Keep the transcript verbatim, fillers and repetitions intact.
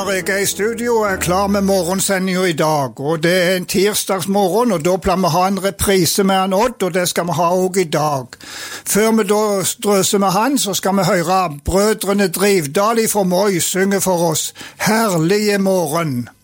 Jeg er i studio og er klar med morgensendingen i dag. Og det er en tirsdagsmorgen, og da pleier vi å ha en reprise med han Odd, og det skal vi ha også i dag. Før vi da strøser med han, så skal vi høre Brødrene Drivdal fra Moi synge for oss Herlige morgen.